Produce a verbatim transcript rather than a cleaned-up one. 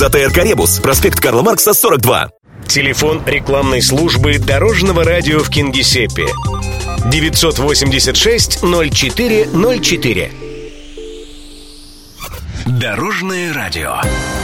АТР «Каребус», проспект Карла Маркса, сорок два. Телефон рекламной службы Дорожного радио в Кингисеппе девятьсот восемьдесят шесть ноль четыре ноль четыре. Дорожное радио.